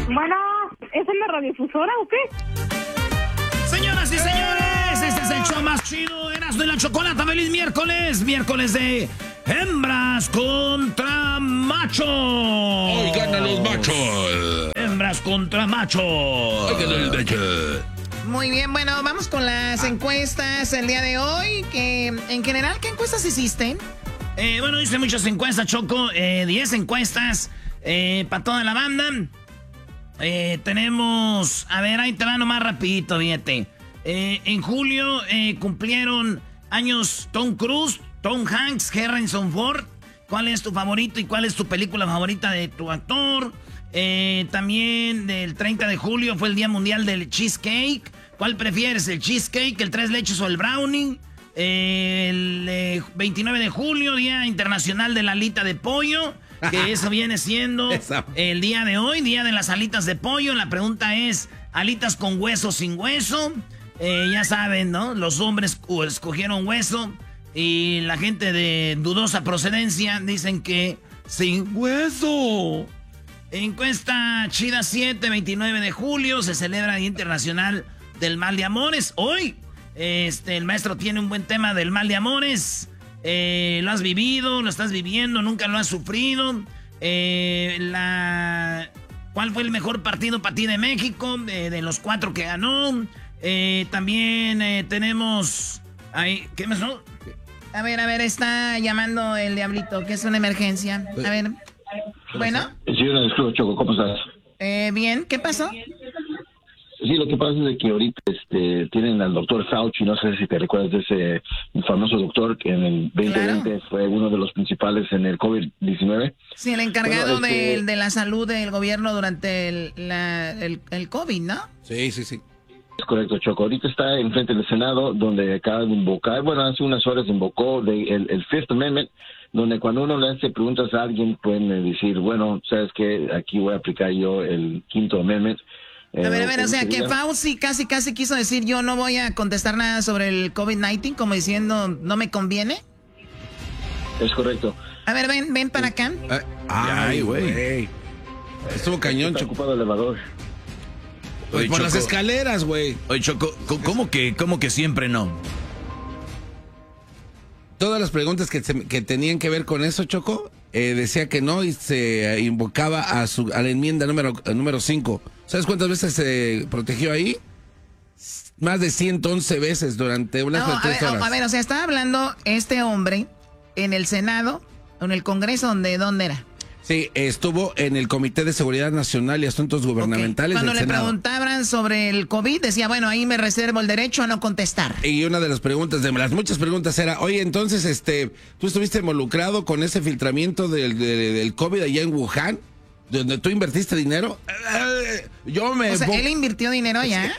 Bueno, ¿es en la radiodifusora o qué? Señoras y señores, este es el show más chido, Erasmo y la Chocolata. ¡Feliz miércoles! Miércoles de hembras contra machos. ¡Hoy ganan los machos! Hembras contra machos. ¡Hoy ganan los machos! Muy bien, bueno, vamos con las encuestas el día de hoy. Que en general, ¿qué encuestas hiciste? Bueno, hice muchas encuestas, Choco. 10 encuestas para toda la banda. Tenemos... A ver, ahí te va nomás rapidito, fíjate. En julio cumplieron años Tom Cruise, Tom Hanks, Harrison Ford. ¿Cuál es tu favorito y cuál es tu película favorita de tu actor? También del 30 de julio fue el Día Mundial del Cheesecake. ¿Cuál prefieres, el cheesecake, el 3 leches o el brownie? El 29 de julio, Día Internacional de la Alita de Pollo, que eso viene siendo el día de hoy, Día de las Alitas de Pollo. La pregunta es, ¿alitas con hueso o sin hueso? Ya saben, ¿no? Los hombres escogieron hueso y la gente de dudosa procedencia dicen que sin hueso. Encuesta Chida 7, 29 de julio, se celebra el Día Internacional del Mal de Amores. Hoy, el maestro tiene un buen tema del mal de amores. Lo has vivido, lo estás viviendo, nunca lo has sufrido. ¿Cuál fue el mejor partido para ti de México? De los 4 que ganó. También tenemos... ¿Qué más no? A ver, está llamando el diablito, que es una emergencia. A ver. Bueno. Sí, Choco, ¿cómo estás? Bien, ¿qué pasó? Sí, lo que pasa es de que ahorita tienen al doctor Fauci, no sé si te recuerdas de ese famoso doctor que en el 2020 fue uno de los principales en el COVID-19. Sí, el encargado de la salud del gobierno durante el COVID, ¿no? Sí. Es correcto, Choco. Ahorita está enfrente del Senado, donde acaba de invocar, bueno, hace unas horas invocó el Fifth Amendment, donde cuando uno le hace preguntas a alguien, pueden decir, bueno, sabes que aquí voy a aplicar yo el Quinto Amendment. A ver, o sea, que Fauci casi quiso decir, yo no voy a contestar nada sobre el COVID-19, como diciendo, no me conviene. Es correcto. A ver, ven para acá. Ay, güey. Estuvo cañón, Choco. Ocupado el elevador. Pues por las escaleras, güey. Oye, Choco, ¿cómo que siempre no? Todas las preguntas que tenían que ver con eso, Choco, decía que no y se invocaba a la enmienda número 5. ¿Sabes cuántas veces se protegió ahí? Más de 111 veces durante unas 3 horas. A ver, o sea, estaba hablando este hombre en el Senado, en el Congreso, ¿dónde era? Sí, estuvo en el Comité de Seguridad Nacional y Asuntos Gubernamentales del Senado. Cuando le preguntaban sobre el COVID, decía, bueno, ahí me reservo el derecho a no contestar. Y una de las preguntas, de las muchas preguntas era, oye, entonces, ¿tú estuviste involucrado con ese filtramiento del COVID allá en Wuhan? ¿Donde tú invertiste dinero? O sea, él invirtió dinero allá.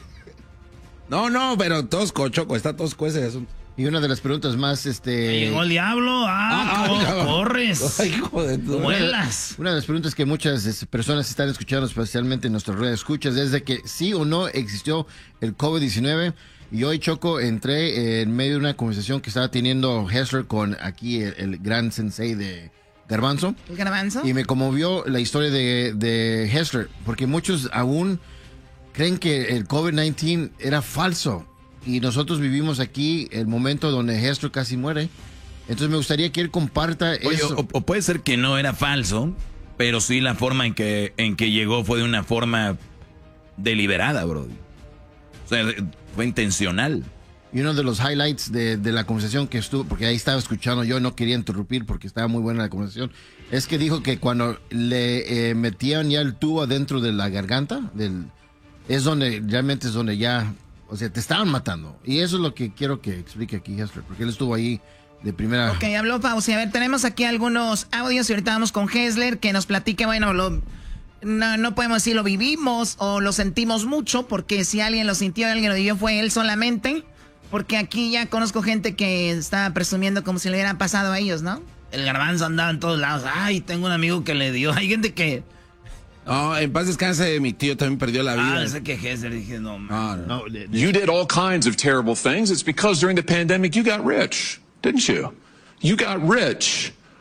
No, pero tosco, Choco, está tosco ese asunto. Y una de las preguntas más, Llegó el diablo, corres. Ay, hijo de tu... Vuelas. Una de las preguntas que muchas personas están escuchando, especialmente en nuestras redes escuchas, es de que sí o no existió el COVID-19. Y hoy, Choco, entré en medio de una conversación que estaba teniendo Hessler con aquí el gran sensei de Garbanzo. ¿El Garbanzo? Y me conmovió la historia de Hessler, porque muchos aún creen que el COVID-19 era falso. Y nosotros vivimos aquí el momento donde Hessler casi muere. Entonces me gustaría que él comparta eso. O puede ser que no era falso, pero sí la forma en que llegó fue de una forma deliberada, bro. O sea, fue intencional. Y uno de los highlights de la conversación que estuvo, porque ahí estaba escuchando, yo no quería interrumpir porque estaba muy buena la conversación, es que dijo que cuando le metían ya el tubo adentro de la garganta, realmente es donde ya, o sea, te estaban matando. Y eso es lo que quiero que explique aquí Hessler, porque él estuvo ahí de primera. Ok, habló Fauci. A ver, tenemos aquí algunos audios y ahorita vamos con Hessler que nos platique, bueno, no podemos decir lo vivimos o lo sentimos mucho, porque si alguien lo sintió, alguien lo vivió, fue él solamente. Porque aquí ya conozco gente que está presumiendo como si le hubieran pasado a ellos, ¿no? El Garbanzo andaba en todos lados. Ay, tengo un amigo que le dio. Hay gente que... No, en paz descanse, mi tío también perdió la vida. Ese que Hessler, dije, no, man. No. You did all kinds of terrible things. It's because during the pandemic you got rich, didn't you? You got rich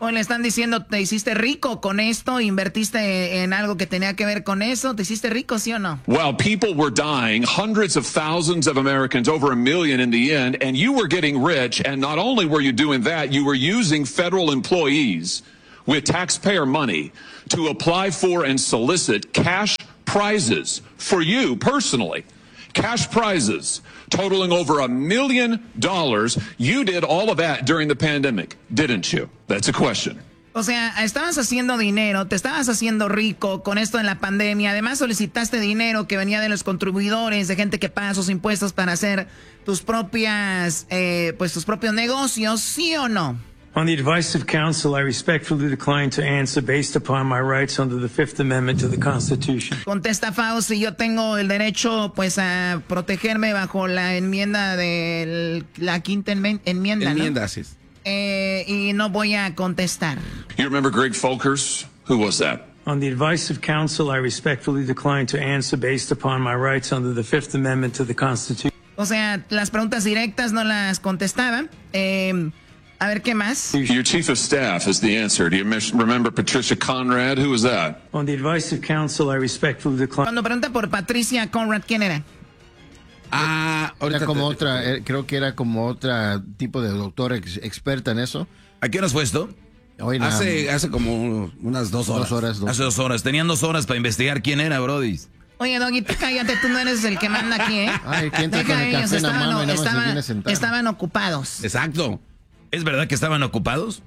O le están diciendo, te hiciste rico con esto, invertiste en algo que tenía que ver con eso, ¿te hiciste rico, sí o no? While people were dying, hundreds of thousands of Americans, over 1 million in the end, and you were getting rich, and not only were you doing that, you were using federal employees with taxpayer money to apply for and solicit cash prizes for you personally. Cash prizes totaling over $1 million. You did all of that during the pandemic, didn't you? That's a question. O sea, estabas haciendo dinero, te estabas haciendo rico con esto en la pandemia. Además, solicitaste dinero que venía de los contribuidores, de gente que paga sus impuestos para hacer tus propias, tus propios negocios, ¿sí o no? On the advice of counsel, I respectfully decline to answer based upon my rights under the Fifth Amendment to the Constitution. Contesta Fauci, yo tengo el derecho, pues, a protegerme bajo la enmienda de la quinta enmienda, Enmienda, ¿no? sí. Y no voy a contestar. You remember Greg Folkers? Who was that? On the advice of counsel, I respectfully decline to answer based upon my rights under the Fifth Amendment to the Constitution. O sea, las preguntas directas no las contestaba. A ver, ¿qué más? Your chief of staff is the answer. Do you remember Patricia Conrad? Who was that? On the advice of counsel, I respectfully decline. Cuando pregunta por Patricia Conrad, ¿quién era? Era como otra, creo que era como otra tipo de doctora experta en eso. ¿A qué horas fue esto? Hoy Hace como unas 2 horas. Hace 2 horas. Tenían 2 horas para investigar quién era, Brody. Oye, Doggy, cállate, tú no eres el que manda aquí, ¿eh? Ay, ¿quién está Deja con el ellos, café en la mano y nada más se viene a sentar? estaban ocupados. Exacto. ¿Es verdad que estaban ocupados?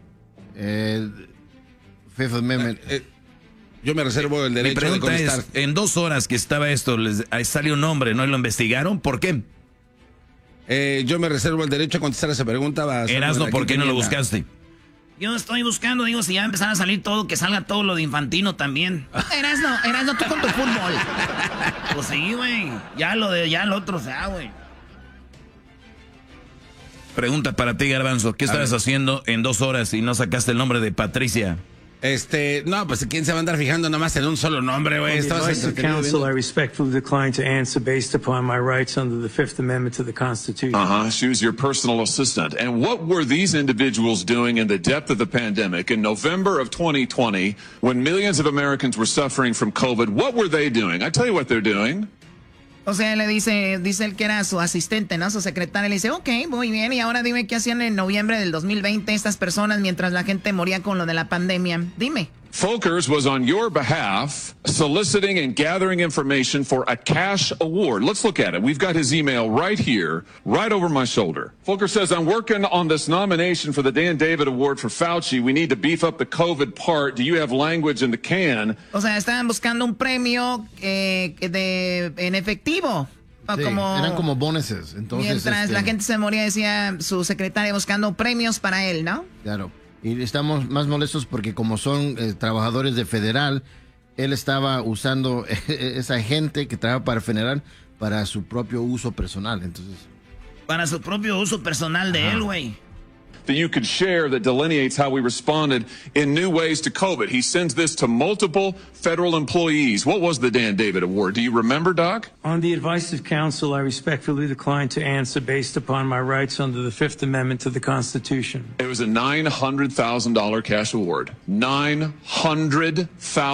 Fifth Amendment. Yo me reservo el Mi derecho de pregunta contestar. es, en 2 horas que estaba esto, ahí salió un nombre, ¿no? ¿Y lo investigaron? ¿Por qué? Yo me reservo el derecho a contestar esa pregunta. Erasno, ¿por qué no lo buscaste? Yo estoy buscando, digo, si ya empezara a salir todo, que salga todo lo de Infantino también. Erasno, tú con tu fútbol. Pues sí, güey. Ya lo otro sea, güey. Pregunta para ti, Garbanzo. ¿Qué estabas haciendo en 2 horas y no sacaste el nombre de Patricia? No, pues ¿quién se va a andar fijando nada más en un solo nombre, güey? On the Estabas advice of entretenido counsel, viendo. I respectfully decline to answer based upon my rights under the Fifth Amendment to the Constitution. She was your personal assistant. And what were these individuals doing in the depth of the pandemic in November of 2020 when millions of Americans were suffering from COVID? What were they doing? I tell you what they're doing. O sea, le dice el que era su asistente, ¿no? Su secretaria, le dice, ok, muy bien, y ahora dime qué hacían en noviembre del 2020 estas personas mientras la gente moría con lo de la pandemia. Dime. Folkers was on your behalf soliciting and gathering information for a cash award. Let's look at it. We've got his email right here, right over my shoulder. Folkers says, I'm working on this nomination for the Dan David Award for Fauci. We need to beef up the COVID part. Do you have language in the can? O sea, estaban buscando un premio en efectivo. Sí, eran como bonuses. Entonces, mientras la gente se moría, decía su secretaria buscando premios para él, ¿no? Claro. Y estamos más molestos porque como son trabajadores de federal, él estaba usando esa gente que trabaja para federal para su propio uso personal. Entonces, para su propio uso personal de él, güey. That you could share that delineates how we responded in new ways to COVID. He sends this to multiple federal employees. What was the Dan David Award? Do you remember, Doc? On the advice of counsel, I respectfully decline to answer based upon my rights under the Fifth Amendment to the Constitution. It was a $900,000 cash award. $900,000.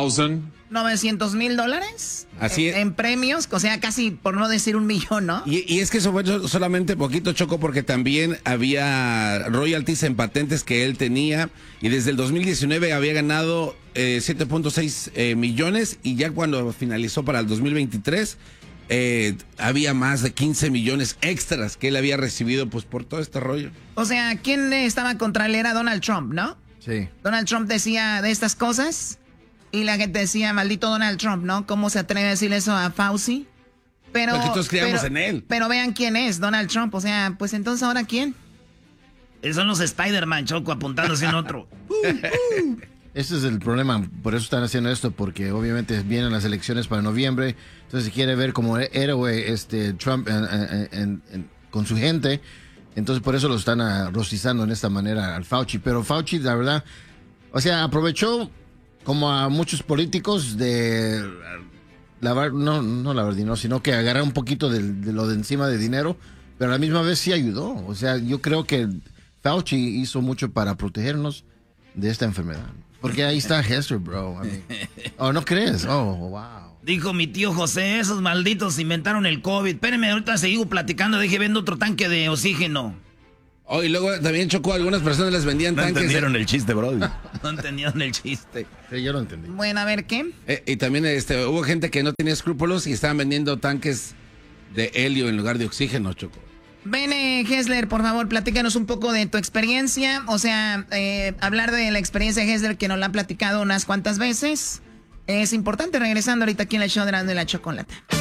$900,000 Así es. en premios, o sea, casi por no decir 1 millón, ¿no? Y es que eso fue solamente poquito, Choco, porque también había royalties en patentes que él tenía y desde el 2019 había ganado 7.6 millones y ya cuando finalizó para el 2023 había más de 15 millones extras que él había recibido pues por todo este rollo. O sea, ¿quién estaba contra él? Era Donald Trump, ¿no? sí. Donald Trump decía de estas cosas y la gente decía, maldito Donald Trump, ¿no? ¿Cómo se atreve a decir eso a Fauci? Pero Porque todos creíamos en él. Pero vean quién es, Donald Trump. O sea, pues entonces, ¿ahora quién? Esos son los Spider-Man, Choco, apuntándose en otro. Ese es el problema, por eso están haciendo esto, porque obviamente vienen las elecciones para noviembre, entonces se quiere ver como héroe Trump con su gente, entonces por eso lo están rostizando en esta manera al Fauci, pero Fauci, la verdad, o sea, aprovechó como a muchos políticos de lavar, no lavar dinero, sino que agarrar un poquito de lo de encima de dinero, pero a la misma vez sí ayudó, o sea, yo creo que Fauci hizo mucho para protegernos de esta enfermedad. Porque ahí está Hester, bro. Oh, ¿no crees? Oh, wow. Dijo mi tío José, esos malditos inventaron el COVID. Espérenme, ahorita sigo platicando, dije, vendo otro tanque de oxígeno. Oh, y luego también, Choco, algunas personas les vendían tanques. No entendieron el chiste, bro. No entendieron el chiste. Sí, yo lo entendí. Bueno, a ver, ¿qué? Y también hubo gente que no tenía escrúpulos y estaban vendiendo tanques de helio en lugar de oxígeno, Choco. Bene Hessler, por favor, platícanos un poco de tu experiencia. O sea, hablar de la experiencia de Hessler que nos la han platicado unas cuantas veces. Es importante, regresando ahorita aquí en el show de Erasmo y la Chocolata.